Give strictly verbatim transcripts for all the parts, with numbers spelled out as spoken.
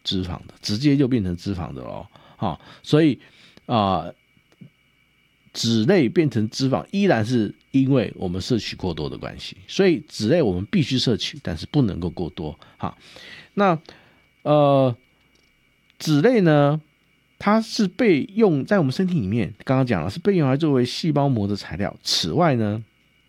脂肪的，直接就变成脂肪的咯。好，所以啊、呃，脂类变成脂肪依然是因为我们摄取过多的关系，所以脂类我们必须摄取，但是不能够过多。好，那呃，脂类呢，它是被用在我们身体里面，刚刚讲了是被用来作为细胞膜的材料。此外呢，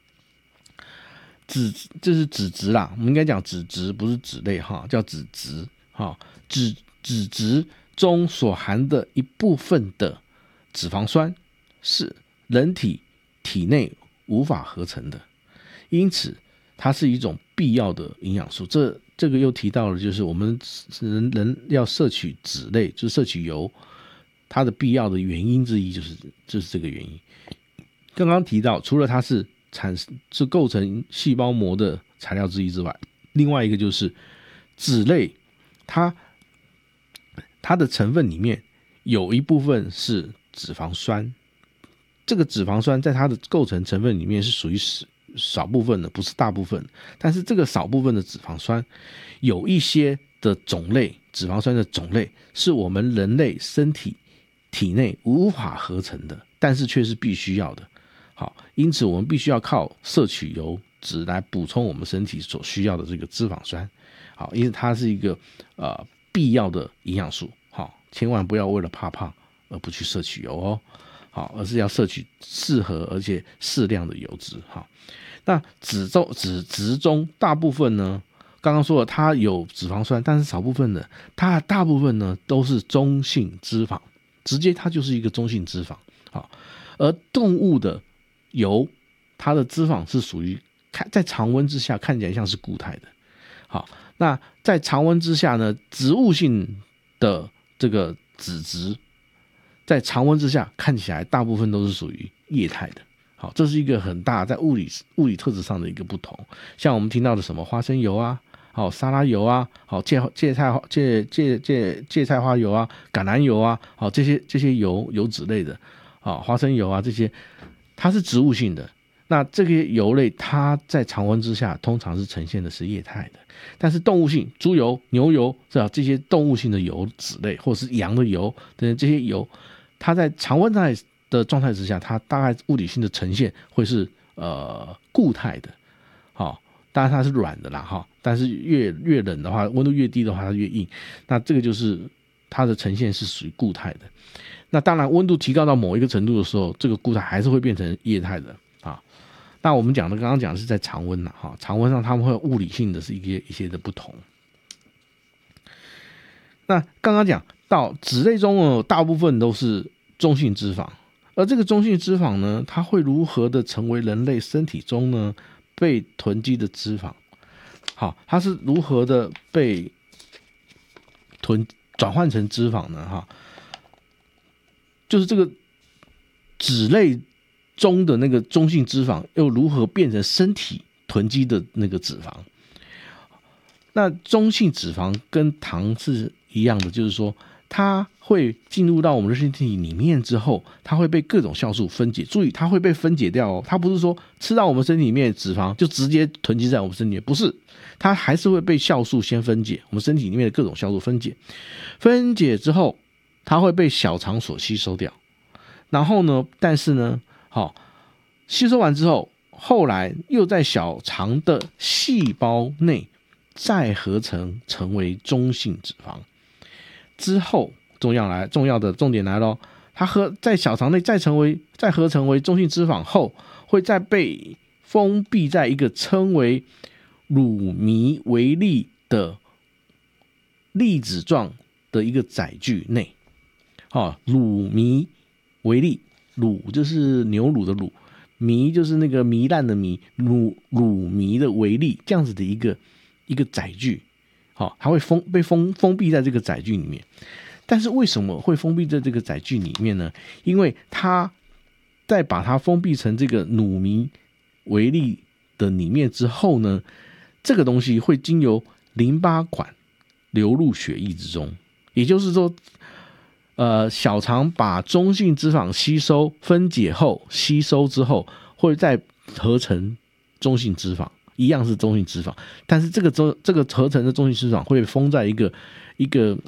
脂这是脂质啦，我们应该讲脂质，不是脂类哈，叫脂质哈。脂脂质中所含的一部分的脂肪酸是人体体内无法合成的，因此它是一种必要的营养素。这这个又提到了，就是我们人人要摄取脂类，就是摄取油，它的必要的原因之一就是就是这个原因。刚刚提到，除了它是产是构成细胞膜的材料之一之外，另外一个就是脂类，它它的成分里面有一部分是脂肪酸，这个脂肪酸在它的构成成分里面是属于少部分的，不是大部分。但是这个少部分的脂肪酸，有一些的种类，脂肪酸的种类是我们人类身体体内无法合成的，但是却是必须要的。好，因此我们必须要靠摄取油脂来补充我们身体所需要的这个脂肪酸。好，因此它是一个呃必要的营养素。好，千万不要为了怕胖而不去摄取油哦。好，而是要摄取适合而且适量的油脂。好，那脂中脂质中大部分呢，刚刚说了它有脂肪酸，但是少部分的，它大部分呢都是中性脂肪，直接它就是一个中性脂肪。好，而动物的油，它的脂肪是属于在常温之下看起来像是固态的。好，那在常温之下呢，植物性的这个脂质在常温之下看起来大部分都是属于液态的。好，这是一个很大在物理物理特质上的一个不同。像我们听到的什么花生油啊，好沙拉油啊，好芥芥菜芥芥芥芥菜花油啊，橄榄油啊，好这些这些油油脂类的，好花生油啊这些，它是植物性的。那这些油类它在常温之下通常是呈现的是液态的，但是动物性，猪油、牛油这些动物性的油脂类，或者是羊的油等这些油，它在常温的状态之下，它大概物理性的呈现会是呃固态的。好，当然它是软的啦哈，但是越越冷的话，温度越低的话它越硬，那这个就是它的呈现是属于固态的。那当然温度提高到某一个程度的时候，这个固态还是会变成液态的啊。那我们讲的刚刚讲的是在常温啦哈，常温上它们会有物理性的是一些一些的不同。那刚刚讲到脂类中呢，大部分都是中性脂肪，而这个中性脂肪呢，它会如何的成为人类身体中呢被囤积的脂肪？好，它是如何的被囤转换成脂肪呢？哈，就是这个脂类中的那个中性脂肪又如何变成身体囤积的那个脂肪？那中性脂肪跟糖是一样的，就是说它会进入到我们的身体里面之后，它会被各种酵素分解。注意，它会被分解掉哦，它不是说吃到我们身体里面的脂肪就直接囤积在我们身体里面，不是，它还是会被酵素先分解，我们身体里面的各种酵素分解，分解之后，它会被小肠所吸收掉。然后呢，但是呢，好，吸收完之后，后来又在小肠的细胞内再合成成为中性脂肪。之后重要来重要的重点来咯，它合在小肠内再成为再合成为中性脂肪后，会再被封闭在一个称为乳糜微粒的粒子状的一个载具内。哦，乳糜微粒，乳就是牛乳的乳，糜就是那个糜烂的糜，乳乳糜的微粒，这样子的一个一个载具。好，它会封被封封闭在这个载具里面。但是为什么会封闭在这个载具里面呢？因为它在把它封闭成这个乳糜微粒的里面之后呢，这个东西会经由淋巴管流入血液之中。也就是说，呃，小肠把中性脂肪吸收分解后，吸收之后会再合成中性脂肪。一样是中性脂肪，但是这个中这个合成的中性脂肪会封在一个一个